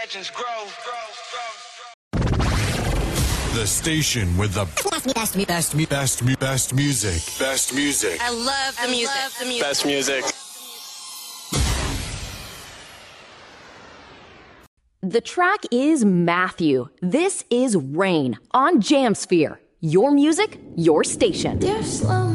legends grow. The station with the best music. Best music. I love the music. Best music. The track is Matthew. This is Rain on Jamsphere. Your music, your station.